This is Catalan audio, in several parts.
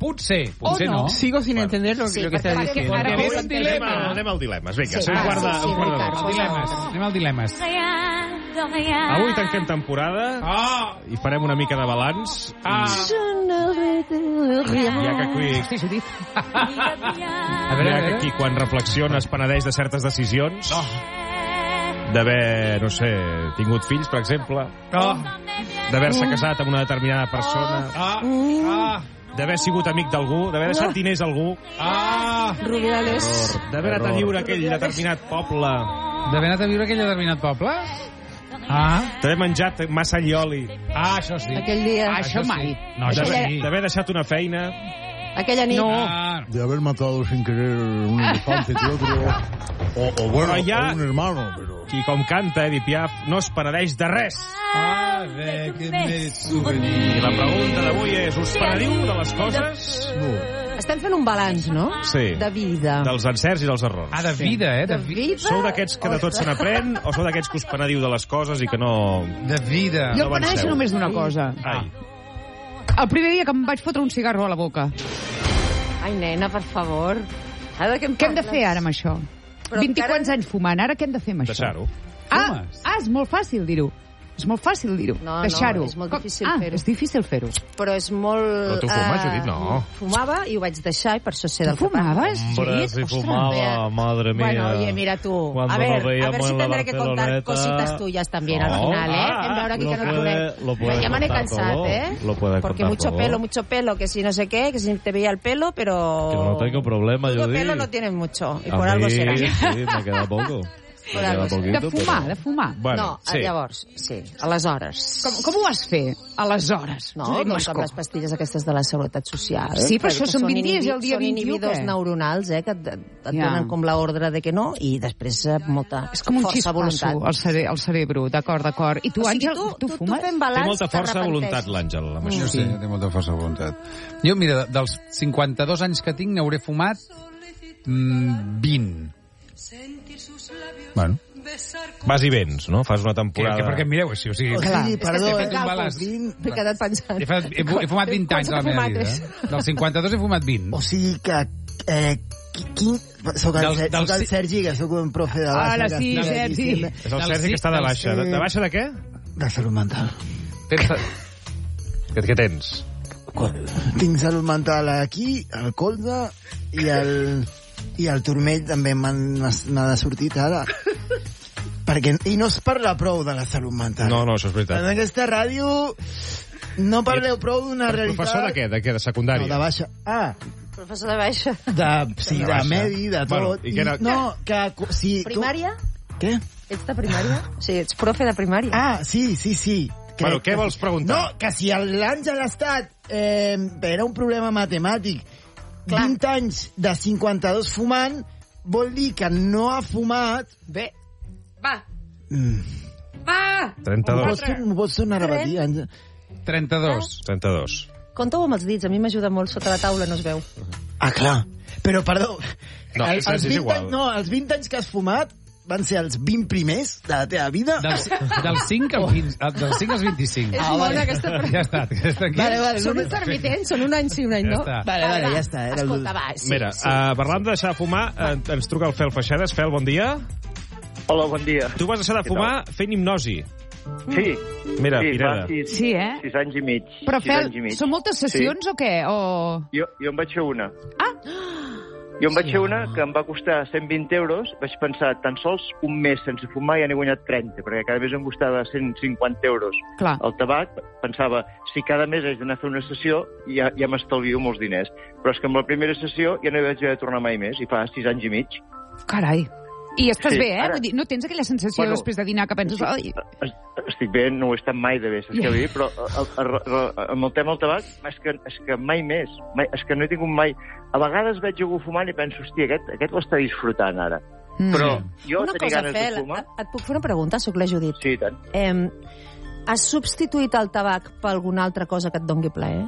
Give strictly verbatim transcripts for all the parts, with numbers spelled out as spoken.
potser, potser no. no. Sigo sin bueno. entender lo, sí, lo que estàs dient. Ara ve un dilema. Anem al dilemes. Vinga, sí, som sí, quart de... sí, sí, Dilemes. Dilemes. Anem al dilemes. Avui tanquem temporada ah. i farem una mica de balanç. Ah. I ja que aquí... Sí, Judit. A veure, ja a que veure. aquí quan reflexiona es penedeix de certes decisions. Oh. D'haver, no sé, tingut fills, per exemple. Oh. D'haver-se casat amb una determinada persona. Ah. Ah. D'haver sigut amic d'algú, d'haver deixat diners a algú, Ah. Rubiales. d'haver anat a viure a aquell determinat poble, D'haver anat a viure a aquell determinat poble? Ah. d'haver menjat massa allioli, Ah, això sí. Aquell dia. Ah, això mai. No, això d'haver sí. d'haver deixat una feina. Aquella nit. No. Ah. De haber matado sin querer un elefante que otro. O, o bueno, Però ja- o un hermano, pero... Qui, com canta Edith Piaf, no es penedeix de res. Avec mes I souvenirs. la pregunta d'avui és, us penediu de les coses? No. Estem fent un balanç, no? Sí. De vida. Dels encerts i dels errors. Ah, de vida, eh? De, De vi vida. Sou d'aquests que de tot se n'aprèn o sou d'aquests que us penediu de les coses i que no... de vida. Jo No em penedeixo avanceu. només d'una cosa. Ai. El primer dia que em vaig fotre un cigarro a la boca. Ai, nena, per favor. Ara que em Què hem de parles? fer ara amb això? Però vint-i-quatre encara- anys fumant, ara què hem de fer amb això? Deixar-ho. Ah, Fumes? ah, és molt fàcil dir-ho. És molt fàcil dir-ho. No, no, Deixar-ho. és molt Com- difícil ah, fer-ho. és difícil fer-ho. Però és molt... Però tu fumes, eh, Judit? No. Fumava i ho vaig deixar i per això sé Tu del que parlo. fumaves, Hombre, Judit? si Ostres. fumaba, madre mía. Bueno, oye, mira tú. Cuando A ver, nos a ver veíamos si en la tendré que contar Barceloneta. cositas tuyas también No. al final, ¿eh? Ah, En veure aquí lo que no puede- podem. lo puede Ya me han contar cansado, todo. ¿eh? Lo puede Porque contar mucho todo. pelo, mucho pelo, que si no sé qué, que si te veía el pelo, pero... Que no tengo problema, Mucho Judit. pelo no tienes mucho, y A por algo mí, será. Sí, me queda poco. Por Me algo queda será. De poquito, fumar, però- de fumar. Bueno, No, sí. llavors, sí, aleshores. Com, com ho vas fer, aleshores? No, Judit doncs Mascó? amb les pastilles aquestes de la Seguretat Social. Sí, però que- això que són vint dies i el dia Són vint-i-u, inhibidors què? neuronals, eh, que et, et Ja. donen com l'ordre de que no, i després eh, molta És com un força xispasso voluntat. al, cere al cerebro, d'acord, d'acord. I tu, O sigui, Àngel, tu, tu, tu, fumes? tu fent Té balanç, molta força de t'arrepenteixes. voluntat, l'Àngel, amb Jo això. sí, té molta força de voluntat. Jo, mira, dels cinquanta-dos anys que tinc, n'hauré fumat mm, vint. Bueno. Vas i vens, no? Fas una Que, temporada... que perquè em mireu així, o sigui... O Clar. sigui, És que perdó, estic eh? fent càlculs, vint... M'he quedat pensant. He, fet, he, he fumat vint anys a la Quants meva has vida. fumat? Eh? Dels cinquanta-dos he fumat vint. O sigui que... Eh, qui, qui, soc, el, Del- Del, del soc el ci- Sergi, que soc un profe de baixa. Ara que sí, estic Sergi. dient És el Del Sergi sí- que està de del baixa. De, de baixa de què? De salut mental. Tens... Què, què tens? Tinc salut mental aquí, al colze, i el, i el turmell també m'han- m'ha de sortir ara. Perquè, I no es parla prou de la salut mental. No, no, això és En veritat. aquesta ràdio no parleu prou d'una Per realitat... professor de què? De què? De secundària? No, de baixa. Ah, Professor de baixa. de, sí, De de, baixa. medi, de tot. Bueno, i què era- No, que... Si, Primària? Tu... Què? Ets de primària? Sí, ets profe de primària. Ah, sí, sí, sí. Crec Bueno, què que vols sí. preguntar? No, que si l'Àngel ha estat... Eh, era un problema matemàtic. Clar. vint anys de cinquanta-dos fumant vol dir que no ha fumat... Bé. Va, Mm. va! M'ho trenta-dos. pots, tor- m'ho pots tornar a repetir, Àngel? trenta-dos. trenta-dos. Compta-ho amb els dits, a mi m'ajuda molt, sota la taula no es veu. Ah, clar. Però, perdó, No, el, és- els, és vint igual. anys, no, els vint anys que has fumat van ser els vint primers de la teva vida? Dels, dels cinc al vint, dels cinc als vint-i-cinc. És Ah, bona vale. aquesta Ja pregunta. està, tranquil. Vale, vale. Són no, intermitents, són un any sí, un any Ja no. està. Vale, vale, ja està, era el Escolta, dubte. va, sí, Mira, sí. uh, parlant de deixar de fumar, uh, ens truca el Fel Feixedes. Fel, bon dia. Hola, bon dia. Tu vas deixar de Què fumar fent hipnosi. Sí. Mira, sí, Pireda. fa sis, Sí, eh? sis anys i mig. Però, sis Fel, anys i mig. són moltes sessions o què? O... Jo, jo en vaig fer una. Ah! Jo en vaig fer una que em va costar cent vint euros. Vaig pensar, tan sols un mes sense fumar ja n'he guanyat trenta, perquè cada mes em costava cent cinquanta euros. Clar. El tabac, pensava, si cada mes haig d'anar a fer una sessió, ja, ja m'estalvio molts diners. Però és que amb la primera sessió ja no hi vaig haver de tornar mai més, i fa sis anys i mig. Carai. I estàs Sí, bé, eh? ara- Vull dir, no tens aquella sensació Bueno, després de dinar que penses... Ai, Es- Estic bé, no ho he estat mai de bé, saps què vull dir? Però a, a, a, amb el tema del tabac, és que, és que mai més, mai, és que no he tingut mai... A vegades veig algú fumant i penso, hòstia, aquest, aquest ho està disfrutant ara. Mm. Però jo Una tenia cosa, ganes Fel, de fumar... et, et puc fer una pregunta? Soc la Judit. Sí, i tant. Eh, has substituït el tabac per alguna altra cosa que et doni plaer?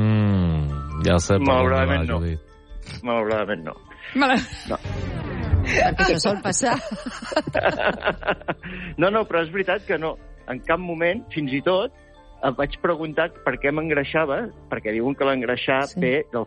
Mm, ja sé. Malauradament no. Malauradament no. Mala... No. Perquè això sol passar. no, no, però és veritat que no. En cap moment, fins i tot, em vaig preguntar per què m'engreixava, perquè diuen que l'engreixar Sí. ve del